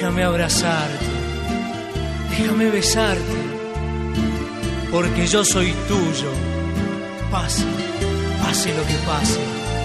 Déjame abrazarte, déjame besarte, porque yo soy tuyo, pase, pase lo que pase.